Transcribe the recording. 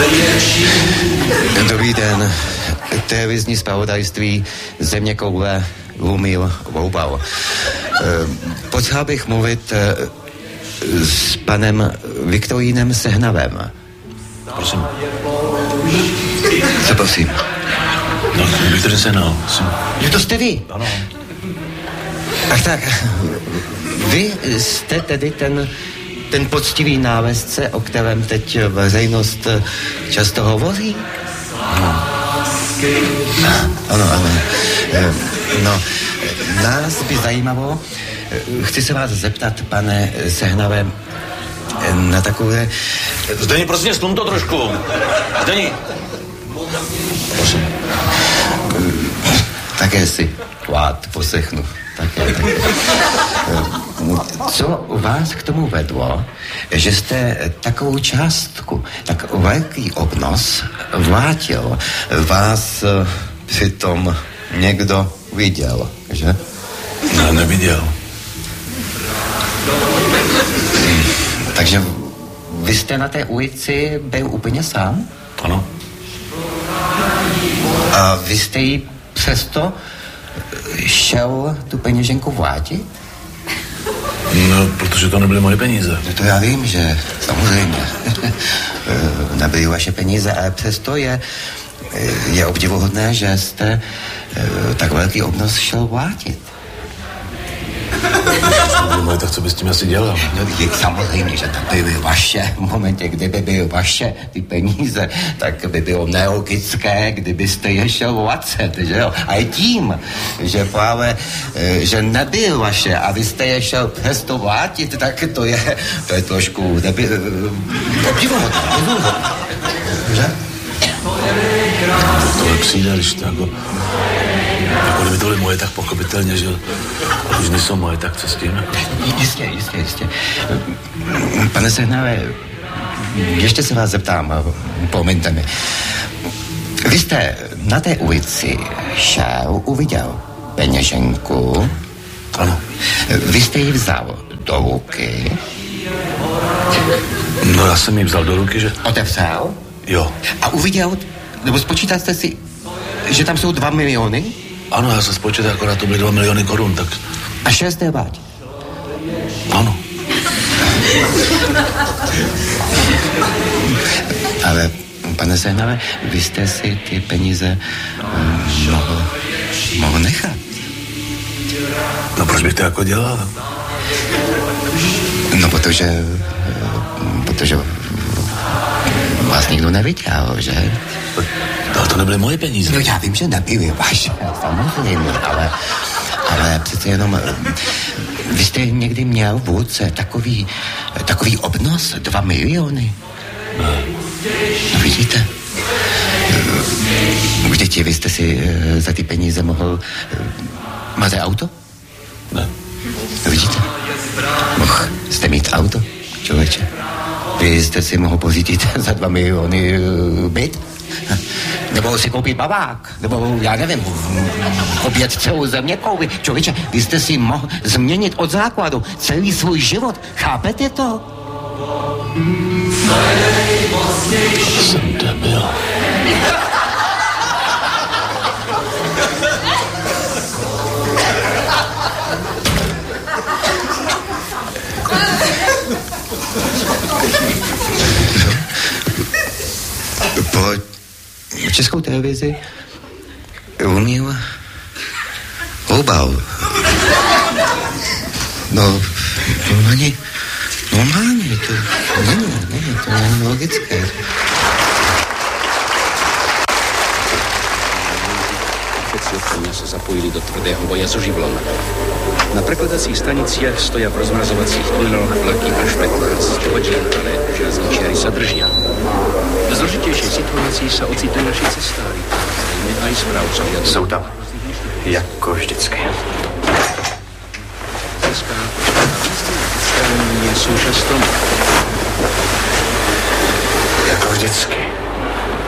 Dobrý den. Televizní zpravodajství Zeměkoule Lumil Voubal. Potřeboval bych mluvit s panem Viktorínem Sehnavem. Prosím. Co prosím? No, Viktorín Sehnal. Jo, to jste vy? Ano. Ach tak, vy jste tedy ten poctivý návědce, o kterém teď veřejnost často hovoří? Ano. No, nás by zajímalo, chci se vás zeptat, pane Sehnave, na takové... Zdeni, prosím, stlum to trošku. Zdeni. Prosím. Také si poslechnu. Také. Co vás k tomu vedlo, že jste takovou částku, tak velký obnos vrátil? Vás přitom někdo viděl, že? Ne, neviděl. Takže vy jste na té ulici byl úplně sám? Ano. A vy jste jí přesto šel tu peněženku vrátit? No, protože to nebyly moje peníze. To já vím, že samozřejmě nebyly vaše peníze, ale přesto je obdivuhodné, že jste tak velký obnos šel vrátit. Tak co by s tím asi dělal? No, samozřejmě, že to byly vaše. V momentě, kdyby byly vaše ty peníze, tak by bylo nelogické, kdybyste je šel vracet, že jo? A i tím, že právě, že nebyl vaše a vy jste je šel přesto vrátit, tak to je trošku obdivuhodné, že? To přijde, když to jako kdyby to byly moje, tak pochopitelně, že když nejsou moje, tak co s tím? Jistě. Pane Sehnave, ještě se vás zeptám, promiňte mi. Vy jste na té ulici šel, uviděl peněženku. Ano. Vy jste ji vzal do ruky. No, já jsem ji vzal do ruky, že? Otevřel? Jo. A uviděl, nebo spočítal jste si, že tam jsou 2 miliony? Ano, já jsem spočítal, akorát to byly 2 miliony korun, tak... A 6 vrátit? Ano. Ale, pane Sehnave, vy jste si ty peníze mohl nechat. No, proč bych to jako dělal? No, protože vás nikdo neviděl, že? No, to nebyly moje peníze. No, já vím, že nebyly vaše, samozřejmě, ale přece jenom vy jste někdy měl v ruce takový obnos 2 miliony. Ne. No, vidíte? Vždyť vy jste si za ty peníze mohl... Máte auto? Ne. No, vidíte? Mohl jste mít auto, člověče? Vy jste si mohl pořídit za 2 miliony byt? Nebo si koupit babák? Nebo, já nevím, obět celou Zeměkouli? Člověče, vy jste si mohl změnit od základu celý svůj život. Chápete to? Jsem debil. Po Českou televizi Lumil Voubal. No, normálně, to není logické. Všetci se zapojili do tvrdého boja so živlom. Na prekladacích stanicích stoja v rozmrazovacích tuneloch vlaky až 15 hodin, ale železničiari sa držia. V zložitější situaci se ocitli naši cestári, stejně aj správcovia. Jsou tam, jako vždycky. Česká pošta nie sú často. Jako vždycky.